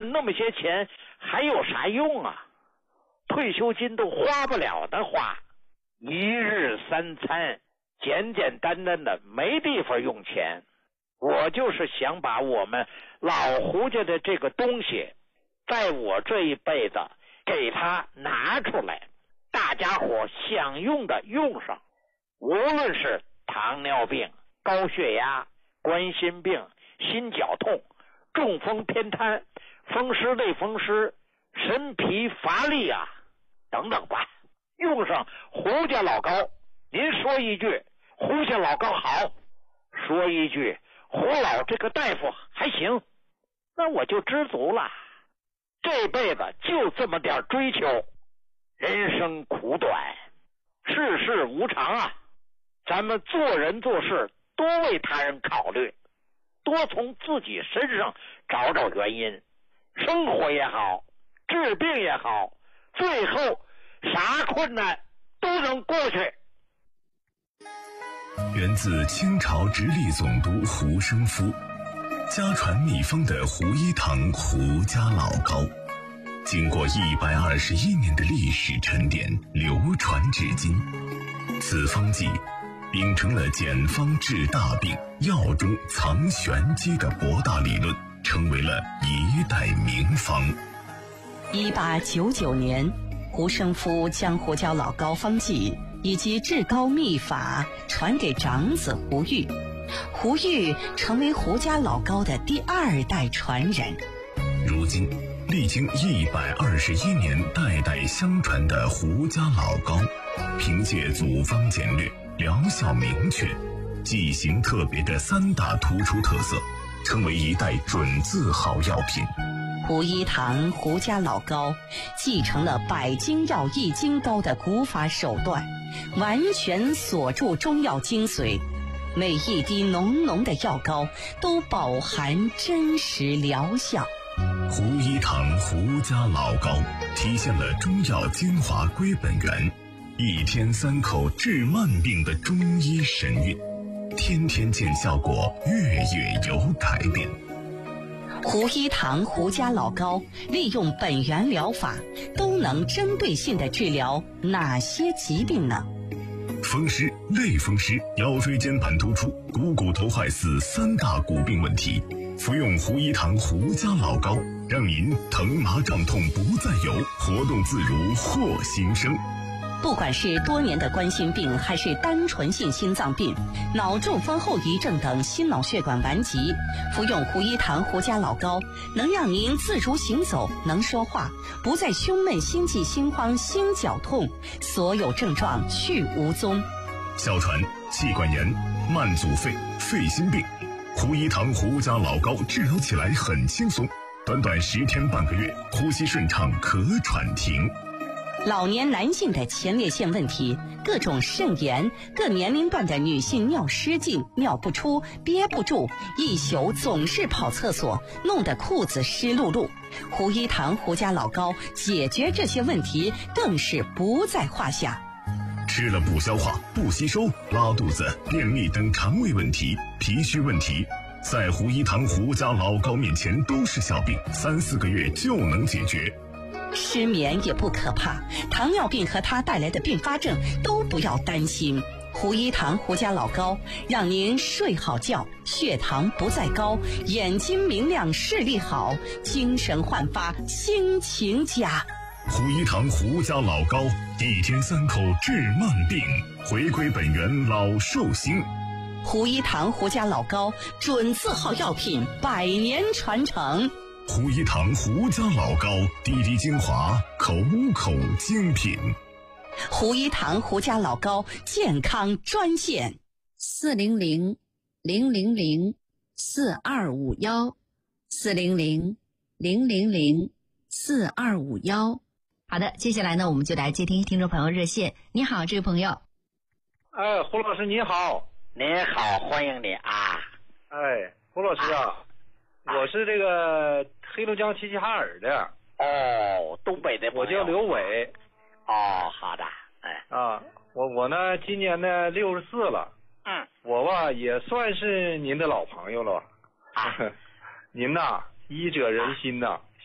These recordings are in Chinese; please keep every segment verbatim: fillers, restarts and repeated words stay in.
赚那么些钱还有啥用啊？退休金都花不了的花，一日三餐简简单单的没地方用钱。我就是想把我们老胡家的这个东西在我这一辈子给他拿出来，大家伙想用的用上，无论是糖尿病、高血压、冠心病、心绞痛、中风偏瘫、风湿类风湿、神疲乏力啊等等吧，用上胡家老高。您说一句胡家老高好，说一句胡老这个大夫还行，那我就知足了。这辈子就这么点追求，人生苦短，世事无常啊，咱们做人做事多为他人考虑，多从自己身上找找原因，生活也好，治病也好，最后啥困难都能过去。 源自清朝直隶总督胡生夫，家传秘方的胡一堂胡家老高，经过一百二十一年的历史沉淀，流传至今。此方剂秉承了简方治大病、药中藏玄机的博大理论，成为了一代名方。 一八九九年，胡生夫将胡椒老高方剂以及治高秘法传给长子胡玉，胡玉成为胡家老高的第二代传人。 如今历经一百二十一年代代相传的胡家老高，凭借组方简略、疗效明确、剂型特别的三大突出特色，成为一代准字好药品。 胡一堂胡家老高继承了百金药易筋膏的古法手段，完全锁住中药精髓，每一滴浓浓的药膏都饱含真实疗效。 胡一堂胡家老高体现了中药精华归本源，一天三口治慢病的中医神韵，天天见效果，月月有改变。 胡一堂胡家老高利用本源疗法，都能针对性的治疗哪些疾病呢？ 风湿、类风湿、腰椎间盘突出、股骨头坏死三大骨病问题，服用胡一堂胡家老高，让您疼麻胀痛不再有，活动自如获新生。 不管是多年的冠心病，还是单纯性心脏病、脑中风后遗症等心脑血管顽疾，服用胡一堂胡家老高，能让您自如行走，能说话，不再胸闷、心悸、心慌、心绞痛，所有症状去无踪。 哮喘、气管炎、慢阻肺、肺心病，胡一堂胡家老高治疗起来很轻松，短短十天半个月，呼吸顺畅，咳喘停。 老年男性的前列腺问题，各种肾炎，各年龄段的女性尿失禁、尿不出、憋不住，一宿总是跑厕所，弄得裤子湿漉漉。胡一堂胡家老高解决这些问题更是不在话下。 吃了不消化、不吸收、拉肚子、便秘等肠胃问题、脾虚问题，在胡一堂胡家老高面前都是小病，三四个月就能解决。 失眠也不可怕，糖尿病和它带来的并发症都不要担心。胡一堂胡家老高让您睡好觉，血糖不再高，眼睛明亮，视力好，精神焕发，心情佳。 胡一堂胡家老高，一天三口治慢病，回归本源老寿星。 胡一堂胡家老高准字号药品，百年传承。 胡一堂胡家老高，滴滴精华，口口精品。 胡一堂胡家老高健康专线： 四零零零零零四二五幺，四零零零零零四二五幺。好的，接下来呢，我们就来接听听众朋友热线。你好，这位朋友。 哎，胡老师你好。您好，欢迎你啊。 哎，胡老师啊。啊我是这个黑龙江齐齐哈尔的。 哦，东北的朋友。 我叫刘伟。 哦，好的。哎。 啊，我我呢，今年呢六十四了。 嗯。 我吧也算是您的老朋友了。 啊。 您呐，医者仁心呐，啊、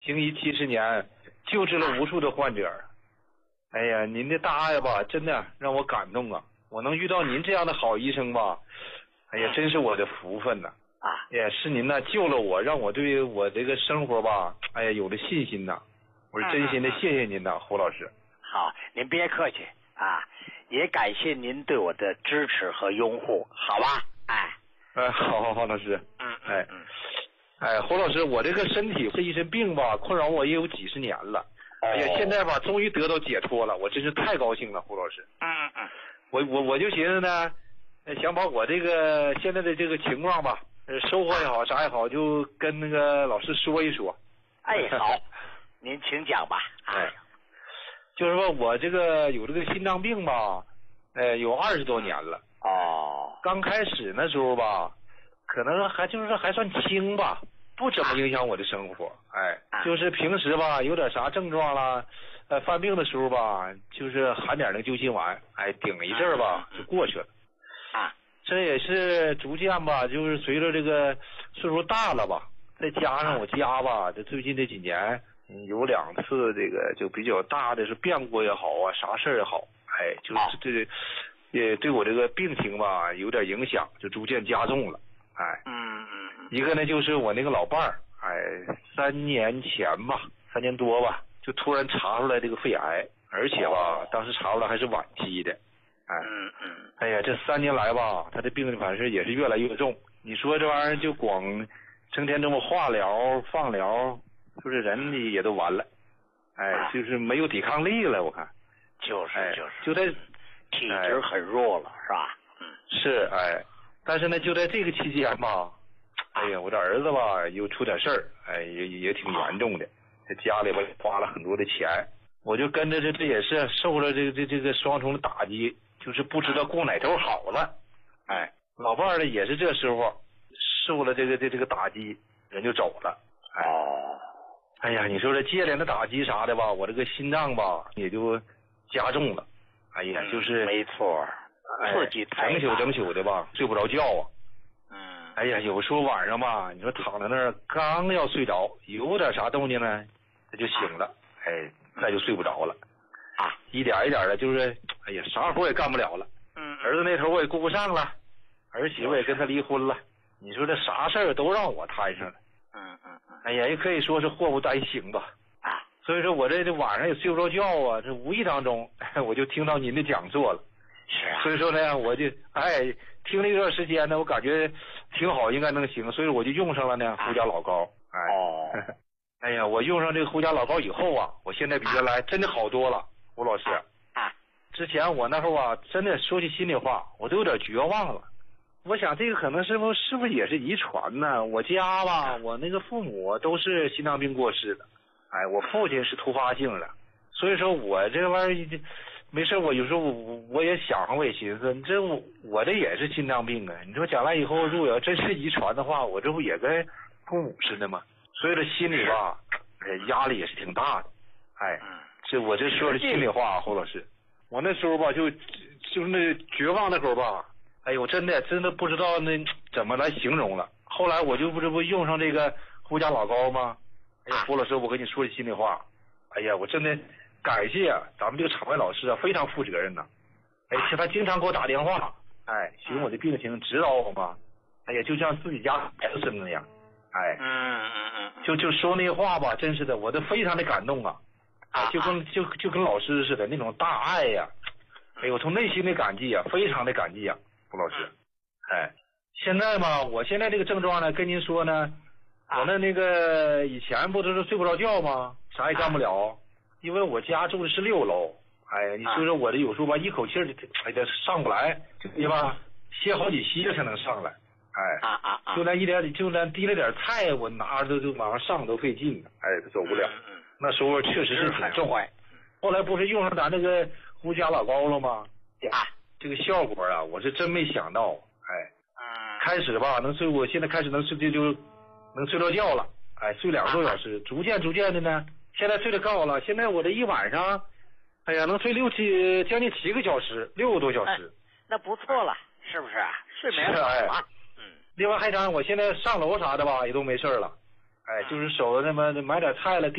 行医七十年，救治了无数的患者。哎呀，您的大爱吧，真的让我感动啊！我能遇到您这样的好医生吧，哎呀，真是我的福分呐！ 啊， 也是您呢救了我，让我对我这个生活吧，哎呀，有了信心呐。我是真心的谢谢您呐，胡老师。 好，您别客气啊，也感谢您对我的支持和拥护，好吧？哎， 哎，好好好，老师。 嗯， 哎， 嗯， 哎，胡老师，我这个身体这一身病吧，困扰我也有几十年了。哎呀，现在吧，终于得到解脱了，我真是太高兴了，胡老师。 嗯嗯嗯。 我我我就寻思呢，想把我这个现在的这个情况吧，收获也好，啥也好，就跟那个老师说一说。 哎，好，您请讲吧。 哎，就是说我这个有这个心脏病吧，呃，有二十多年了。 哦。 刚开始那时候吧，可能还就是还算轻吧，不怎么影响我的生活。哎，就是平时吧，有点啥症状了，呃，犯病的时候吧，就是含点那个救心丸，哎，顶一阵儿吧就过去了。 啊， 这也是逐渐吧，就是随着这个岁数大了吧，再加上我家吧，这最近这几年。嗯，有两次这个就比较大的是变故也好啊，啥事儿也好，哎，就是这也对我这个病情吧有点影响，就逐渐加重了，哎， 嗯嗯， 一个呢就是我那个老伴儿，哎，三年前吧，三年多吧，就突然查出来这个肺癌，而且吧，当时查出来还是晚期的，哎， 嗯嗯， 哎呀，这三年来吧，他的病反正也是越来越重，你说这玩意儿就光成天这么化疗、放疗。就是人的也都完了，哎，就是没有抵抗力了，我看， 就是就是， 就在体质很弱了，是吧？ 嗯，是，哎，但是呢，就在这个期间吧，哎呀，我这儿子吧又出点事儿，哎，也也挺严重的，在家里边花了很多的钱，我就跟着这这也是受了这个这这个双重的打击，就是不知道过哪头好了，哎，老伴儿呢也是这时候受了这个这这个打击，人就走了， 哦。 哎呀，你说这接连的打击啥的吧，我这个心脏吧也就加重了。哎呀，就是、 嗯、没错，刺激太大， 整宿整宿的吧，睡不着觉啊。 嗯。 哎呀，有时候晚上吧，你说躺在那儿刚要睡着，有点啥动静呢，他就醒了，哎，那就睡不着了。 啊， 一点一点的，就是，哎呀，啥活也干不了了。 嗯。 儿子那头我也顾不上了，儿媳妇也跟他离婚了。你说这啥事儿都让我摊上了。 嗯嗯嗯， 哎呀，也可以说是祸不单行吧。 啊， 所以说我这这晚上也睡不着觉啊，这无意当中我就听到您的讲座了。 是啊。 所以说呢，我就哎听了一段时间呢，我感觉挺好，应该能行，所以我就用上了呢胡家老膏。哎。 哦。 哎呀，我用上这个胡家老膏以后啊，我现在比原来真的好多了，胡老师。 啊。 之前我那会儿啊，真的说句心里话，我都有点绝望了。我想这个可能是不是不是也是遗传呢？我家吧，我那个父母都是心脏病过世的，哎，我父亲是突发性的，所以说我这玩意儿没事，我有时候我我也想，我也寻思，这我我这也是心脏病啊！你说将来以后如果要真是遗传的话，我这不也跟父母似的吗？所以这心里吧，哎，压力也是挺大的，哎，这我这说的心里话，胡老师，我那时候吧就就是那绝望那会儿吧。哎呦，真的真的不知道那怎么来形容了。后来我就不这不用上这个胡家老膏吗？哎呀，胡老师，我跟你说句心里话，哎呀，我真的感谢咱们这个场外老师啊，非常负责任呐。哎，他经常给我打电话，哎，询我的病情，指导我嘛。哎呀，就像自己家孩子似的那样。哎， 嗯嗯嗯， 就就说那话吧，真是的，我都非常的感动啊。哎，就跟就就跟老师似的那种大爱呀。哎呦，从内心的感激啊，非常的感激啊。胡老师，哎，现在嘛，我现在这个症状呢，跟您说呢，我那那个以前不都是睡不着觉吗？啥也干不了，因为我家住的是六楼，哎，你说说我这有时候吧，一口气儿就哎这上不来，对吧？歇好几息才能上来，哎， 啊啊啊！ 就那一点，就那提了点菜，我拿着都都往上上都费劲，哎，走不了。那时候确实是挺重。后来不是用上咱那个胡家老膏了吗？ 啊。 这个效果啊，我是真没想到，哎， 嗯， 开始吧能睡，我现在开始能睡就就能睡着觉了，哎，睡两个多小时，逐渐逐渐的呢，现在睡得高了，现在我这一晚上，哎呀，能睡六七将近七个小时，六个多小时， 哎、那不错了，是不是啊？睡眠好啊， 嗯。另外还讲，我现在上楼啥的吧，也都没事了，哎，就是手那么买点菜了。